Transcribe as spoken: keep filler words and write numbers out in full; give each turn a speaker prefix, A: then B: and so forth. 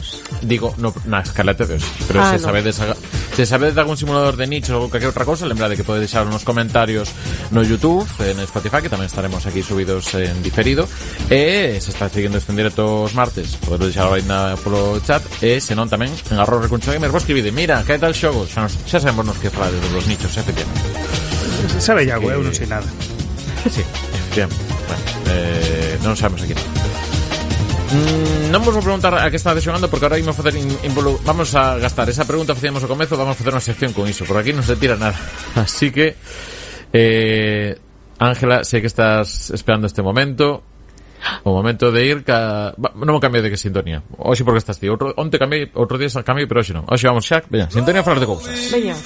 A: xogos?
B: Digo, no, na escaleta de hoxe. Pero
A: ah,
B: se
A: no.
B: sabedes se sabedes de algún simulador de nicho ou calquera outra cousa, lembrade que podedes deixar nos comentarios no YouTube, en Spotify, que tamén estaremos aquí subidos en diferido. E se está seguindo este en directo os martes, podedes deixar aí na, polo chat. E se non tamén en arroba recuncho gamer vos escribide, mira, que tal xogo? Xa, nos, xa sabemos nos que falades dos nichos, efectivamente.
C: Sabe algo, eu non sei nada.
B: Sí, efectivamente. Bueno, eh, non sabemos aquí. Mm, non vos vou preguntar a que estades xogando, porque ahora imos facer involu- vamos a gastar esa pregunta que facíamos ao comezo, vamos a facer unha sección con iso, por aquí non se tira nada. Así que eh, Ángela, sei que estás esperando este momento, o momento de ir ca... non me cambio de que sintonía. Hoxe porque estás ti, outro onte cambiei, outro día cambiei, pero hoxe non. Hoxe vamos xa, veña, sintonía a falar de cousas.
A: Veña.